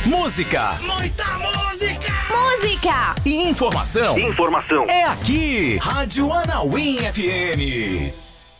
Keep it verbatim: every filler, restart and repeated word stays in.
Música. Muita música. Música. E informação. Informação. É aqui. Rádio Anauim F M.